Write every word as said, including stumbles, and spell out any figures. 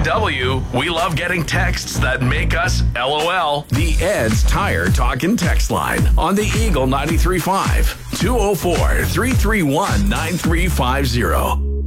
K W, we love getting texts that make us LOL. The Ed's Tire Talk and Text Line on the Eagle ninety-three point five, two oh four, three three one, nine three five zero.